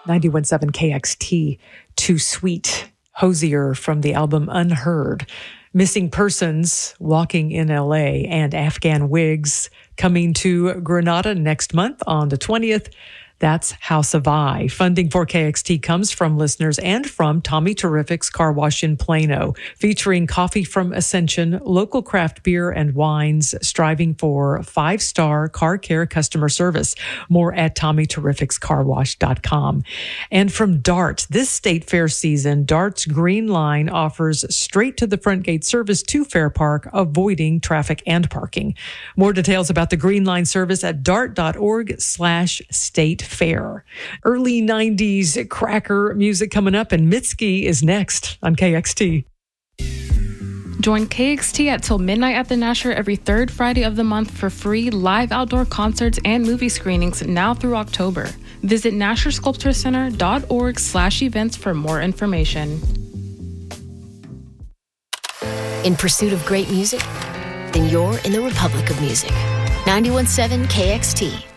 91.7 KXT, Too Sweet, Hosier from the album Unheard, Missing Persons, Walking in LA, and Afghan Wigs coming to Granada next month on the 20th. That's House of I. Funding for KXT comes from listeners and from Tommy Terrific's Car Wash in Plano, featuring coffee from Ascension, local craft beer and wines, striving for 5-star car care customer service. More at TommyTerrificsCarWash.com. And from DART, this state fair season, DART's Green Line offers straight to the front gate service to Fair Park, avoiding traffic and parking. More details about the Green Line service at dart.org/state fair. Early 90s cracker music coming up, and Mitski is next on KXT. Join KXT at till midnight at the Nasher every third Friday of the month for free live outdoor concerts and movie screenings now through October. Visit NasherSculptureCenter.org/events for more information. In pursuit of great music? Then you're in the Republic of Music. 91.7 KXT.